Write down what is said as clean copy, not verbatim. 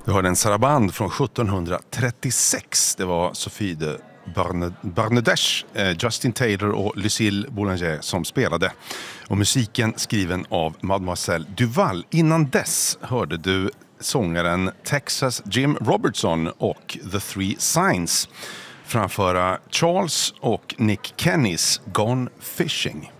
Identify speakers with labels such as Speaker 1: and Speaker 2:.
Speaker 1: Du hörde en saraband från 1736. Det var Sophie de Bernadette, Justin Taylor och Lucille Boulanger som spelade. Och musiken skriven av Mademoiselle Duval. Innan dess hörde du sångaren Texas Jim Robertson och The Three Signs framföra Charles och Nick Kennys Gone Fishing.